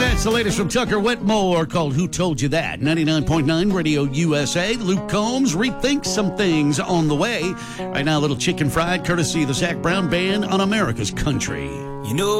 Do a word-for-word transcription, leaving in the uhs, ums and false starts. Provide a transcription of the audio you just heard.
That's the latest from Tucker Whitmore called Who Told You That? ninety-nine point nine Radio U S A. Luke Combs rethinks some things on the way. Right now, a little chicken fried courtesy of the Zach Brown Band on America's Country. You know